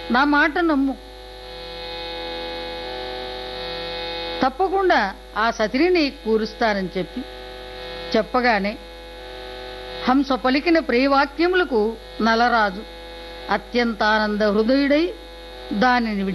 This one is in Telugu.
నా మాట నమ్ము. తప్పకుండా ఆ సతిని కూరుస్తానని చెప్పగానే హంస పలికిన ప్రియవాక్యములకు నలరాజు అత్యంతానంద హృదయుడై దానిని